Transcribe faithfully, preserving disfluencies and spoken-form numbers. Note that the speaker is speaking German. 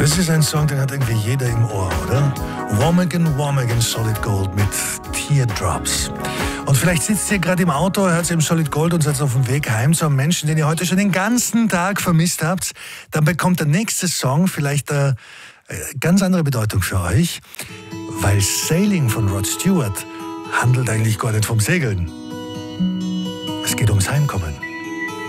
Das ist ein Song, den hat irgendwie jeder im Ohr, oder? Warm Again, Warm Again, Solid Gold mit Teardrops. Und vielleicht sitzt ihr gerade im Auto, hört ihr im Solid Gold und seid auf dem Weg heim zu einem Menschen, den ihr heute schon den ganzen Tag vermisst habt. Dann bekommt der nächste Song vielleicht eine ganz andere Bedeutung für euch, weil Sailing von Rod Stewart handelt eigentlich gar nicht vom Segeln. Es geht ums Heimkommen.